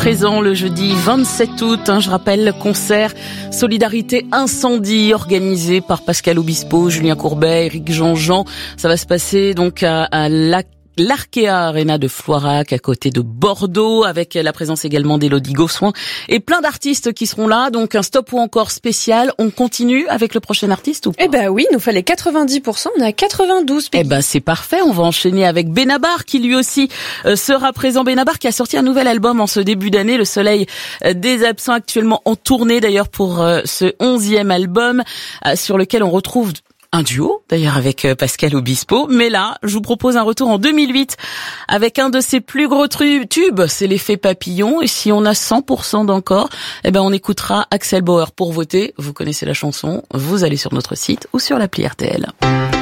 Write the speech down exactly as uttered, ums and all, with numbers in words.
Présent le jeudi vingt-sept août, hein, je rappelle, concert Solidarité Incendie organisé par Pascal Obispo, Julien Courbet, Éric Jean-Jean. Ça va se passer donc à, à la l'Arkea Arena de Floirac, à côté de Bordeaux, avec la présence également d'Élodie Gossuin et plein d'artistes qui seront là. Donc un stop ou encore spécial. On continue avec le prochain artiste ou pas? Eh ben oui, nous fallait quatre-vingt-dix pour cent, on est à quatre-vingt-douze. Eh ben c'est parfait, on va enchaîner avec Benabar qui lui aussi euh, sera présent. Benabar qui a sorti un nouvel album en ce début d'année, Le Soleil euh, des Absents, actuellement en tournée d'ailleurs pour euh, ce onzième album euh, sur lequel on retrouve un duo, d'ailleurs, avec Pascal Obispo. Mais là, je vous propose un retour en deux mille huit avec un de ses plus gros tubes, c'est l'effet papillon. Et si on a cent pour cent d'encore, eh ben, on écoutera Axel Bauer. Pour voter, vous connaissez la chanson, vous allez sur notre site ou sur l'appli R T L.